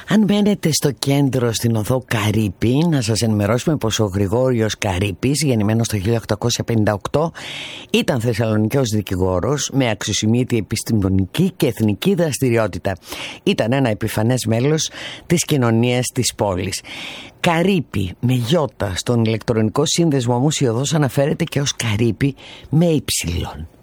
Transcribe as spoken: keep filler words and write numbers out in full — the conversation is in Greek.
Αν μένετε στο κέντρο στην οδό Καρύπη, να σας ενημερώσουμε πως ο Γρηγόριος Καρύπης, γεννημένος το χίλια οκτακόσια πενήντα οκτώ, ήταν Θεσσαλονικιός δικηγόρος με αξιοσημείωτη επιστημονική και εθνική δραστηριότητα. Ήταν ένα επιφανές μέλος της κοινωνίας της πόλης. Καρύπη με γιώτα στον ηλεκτρονικό σύνδεσμο όμως η οδός αναφέρεται και ως Καρύπη με υψηλόν.